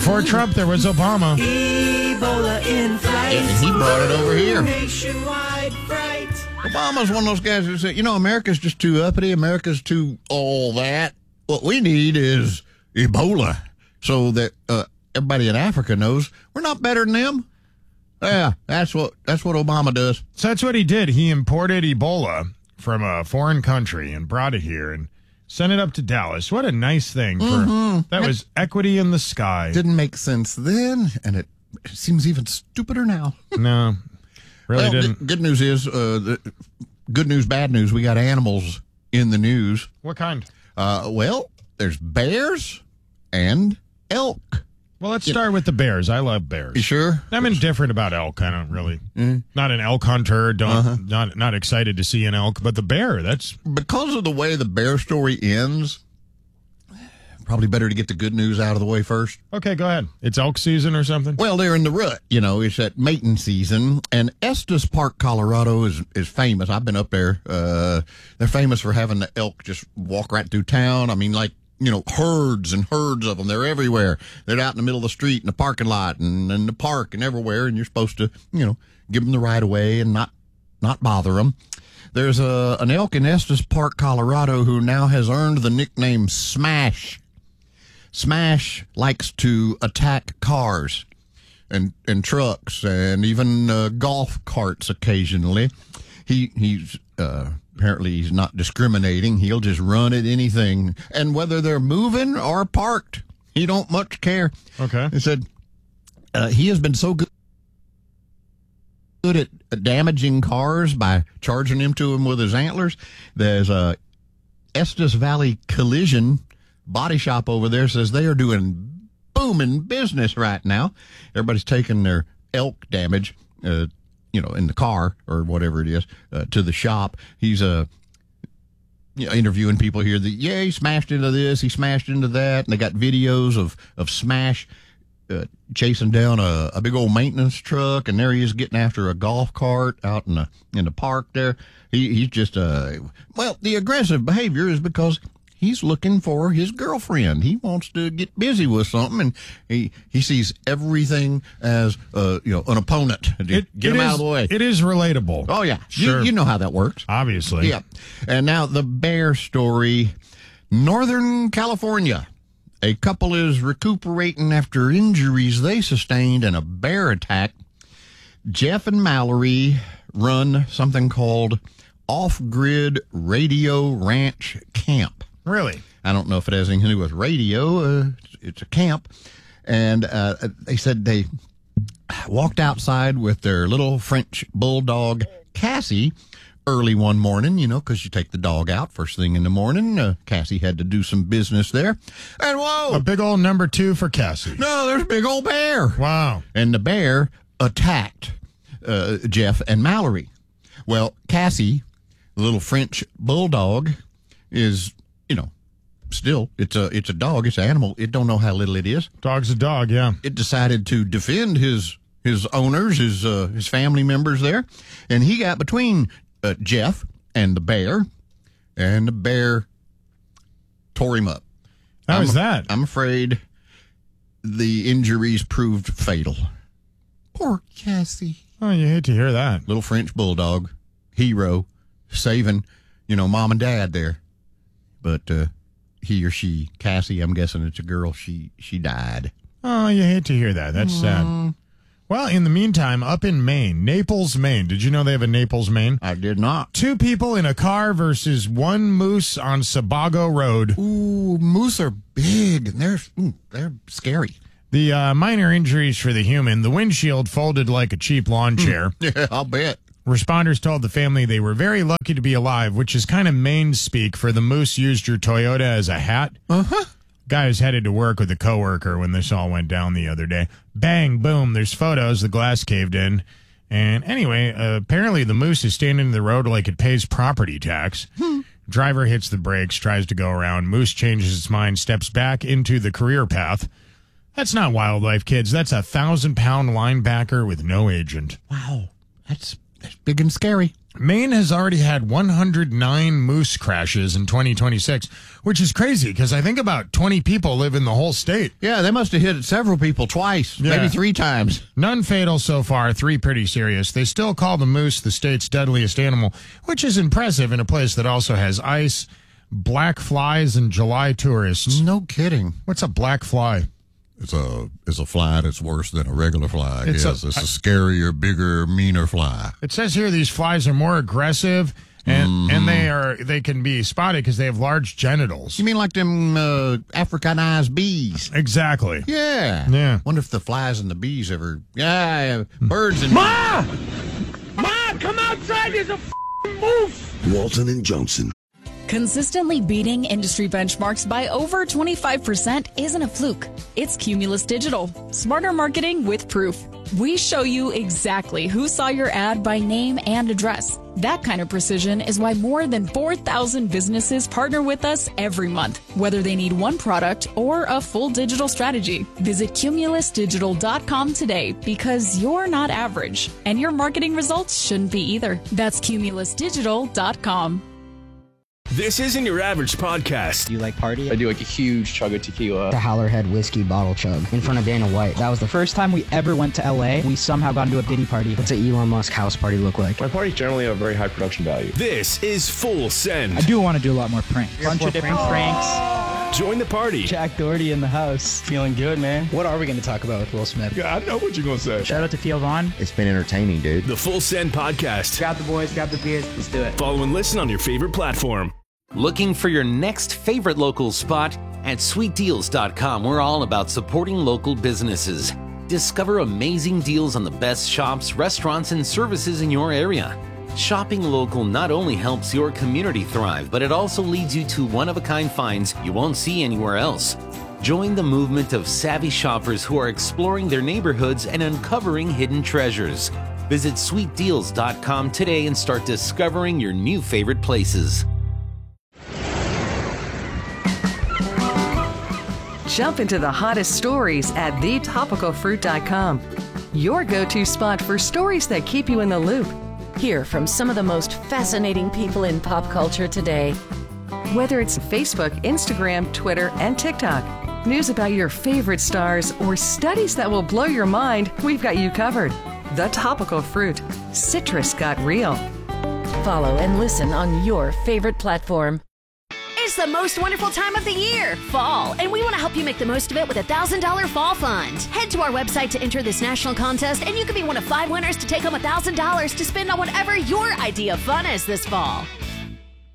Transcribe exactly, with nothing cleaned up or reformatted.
Before Trump, there was Obama. Ebola in flight. Yeah, and he brought it over here. Nationwide fright. Obama's one of those guys who said, you know, America's just too uppity. America's too all that. What we need is Ebola so that uh, everybody in Africa knows we're not better than them. Yeah, that's what that's what Obama does. So that's what he did. He imported Ebola from a foreign country and brought it here and sent it up to Dallas. What a nice thing. For Mm-hmm. That was equity in the sky. Didn't make sense then, and it seems even stupider now. No, really well, didn't. The good news is, uh, the, good news, bad news, we got animals in the news. What kind? Uh, well, there's bears and elk. Well, let's start with the bears. I love bears. You sure? I'm indifferent about elk. I don't really. Mm. Not an elk hunter. Don't Uh-huh. not not excited to see an elk, but the bear. That's Because of the way the bear story ends, probably better to get the good news out of the way first. okay. Go ahead. It's elk season or something. Well, they're in the rut. You know, it's at mating season, and Estes Park, Colorado, is is famous. I've been up there. Uh, they're famous for having the elk just walk right through town. I mean, like, you know, herds and herds of them. They're everywhere. They're out in the middle of the street, in the parking lot, and in the park, and everywhere. And you're supposed to, you know, give them the right of way and not not bother them. There's a an elk in Estes Park, Colorado, who now has earned the nickname Smash. Smash likes to attack cars and and trucks and even uh, golf carts occasionally. He he's uh, apparently he's not discriminating. He'll just run at anything, and whether they're moving or parked, he don't much care. Okay. He said uh, he has been so good. Good at damaging cars by charging into them with his antlers. There's a Estes Valley Collision body shop over there, says they are doing booming business right now. Everybody's taking their elk damage, uh, you know, in the car or whatever it is, uh, to the shop. He's uh, you know, interviewing people here that, yeah, he smashed into this, he smashed into that, and they got videos of, of Smash uh, chasing down a, a big old maintenance truck, and there he is getting after a golf cart out in the in the park there. He he's just uh well, the aggressive behavior is because he's looking for his girlfriend. He wants to get busy with something, and he he sees everything as uh you know an opponent. It- Get it him out is- of the way. It is relatable. Oh yeah, Sure. you, you know how that works. Obviously. Yeah. And now the bear story. Northern California. A couple is recuperating after injuries they sustained in a bear attack. Jeff and Mallory run something called Off-Grid Radio Ranch Camp. Really? I don't know if it has anything to do with radio. Uh, it's a camp. And uh, they said they walked outside with their little French bulldog, Cassie, early one morning, you know, because you take the dog out first thing in the morning. Uh, Cassie had to do some business there. And whoa! A big old number two for Cassie. No, there's a big old bear. Wow. And the bear attacked uh, Jeff and Mallory. Well, Cassie, the little French bulldog, is, you know, still, it's a it's a dog, it's an animal. It don't know how little it is. Dog's a dog, yeah. It decided to defend his his owners, his uh, his family members there, and he got between uh, Jeff and the bear, and the bear tore him up. How I'm is a- that? I'm afraid the injuries proved fatal. Poor Cassie. Oh, you hate to hear that. Little French bulldog, hero, saving, you know, mom and dad there. But uh, he or she, Cassie, I'm guessing it's a girl, she she died. Oh, you hate to hear that. That's sad. Well, in the meantime, up in Maine, Naples, Maine. Did you know they have a Naples, Maine? I did not. Two people in a car versus one moose on Sebago Road. Ooh, moose are big, and they're, ooh, they're scary. The uh, minor injuries for the human, the windshield folded like a cheap lawn chair. Yeah, I'll bet. Responders told the family they were very lucky to be alive, which is kind of Maine speak for the moose used your Toyota as a hat. Uh-huh. Guy was headed to work with a coworker when this all went down the other day. Bang, boom, there's photos, the glass caved in. And anyway, uh, apparently the moose is standing in the road like it pays property tax. Hmm. Driver hits the brakes, tries to go around. Moose changes its mind, steps back into the career path. That's not wildlife, kids. That's a thousand-pound linebacker with no agent. Wow, that's that's big and scary. Maine has already had one hundred nine moose crashes in twenty twenty-six, which is crazy because I think about twenty people live in the whole state. Yeah, they must have hit several people twice, Yeah. maybe three times. None fatal so far, three pretty serious. They still call the moose the state's deadliest animal, which is impressive in a place that also has ice, black flies, and July tourists. No kidding. What's a black fly? It's a it's a fly that's worse than a regular fly. It's yes, a- it's a scarier, bigger, meaner fly. It says here these flies are more aggressive, and Mm-hmm. and they are they can be spotted because they have large genitals. You mean like them uh, Africanized bees? Exactly. Yeah. Yeah. Wonder if the flies and the bees ever. Yeah, birds and. Ma! Ma, come outside. There's a f***ing moose. Walton and Johnson. Consistently beating industry benchmarks by over twenty-five percent isn't a fluke. It's Cumulus Digital. Smarter marketing with proof. We show you exactly who saw your ad by name and address. That kind of precision is why more than four thousand businesses partner with us every month, whether they need one product or a full digital strategy. Visit cumulus digital dot com today because you're not average, and your marketing results shouldn't be either. That's cumulus digital dot com. This isn't your average podcast. Do you like party? I do like a huge chug of tequila. The Howlerhead whiskey bottle chug in front of Dana White. That was the first time we ever went to L A. We somehow got into a Diddy party. What's an Elon Musk house party look like? My parties generally have very high production value. This is Full Send. I do want to do a lot more pranks. Bunch of different pranks. Join the party. Jack Doherty in the house. Feeling good, man. What are we going to talk about with Will Smith? Yeah, I know what you're going to say. Shout out to Theo Vaughn. It's been entertaining, dude. The Full Send podcast. Grab the boys, grab the beers. Let's do it. Follow and listen on your favorite platform. Looking for your next favorite local spot? At sweet deals dot com, we're all about supporting local businesses. Discover amazing deals on the best shops, restaurants, and services in your area. Shopping local not only helps your community thrive, but it also leads you to one-of-a-kind finds you won't see anywhere else. Join the movement of savvy shoppers who are exploring their neighborhoods and uncovering hidden treasures. Visit sweet deals dot com today and start discovering your new favorite places. Jump into the hottest stories at the topical fruit dot com. Your go-to spot for stories that keep you in the loop. Hear from some of the most fascinating people in pop culture today. Whether it's Facebook, Instagram, Twitter, and TikTok, news about your favorite stars, or studies that will blow your mind, we've got you covered. The Topical Fruit. Citrus got real. Follow and listen on your favorite platform. It's the most wonderful time of the year, fall, and we want to help you make the most of it with a one thousand dollars Fall Fund. Head to our website to enter this national contest, and you could be one of five winners to take home one thousand dollars to spend on whatever your idea of fun is this fall.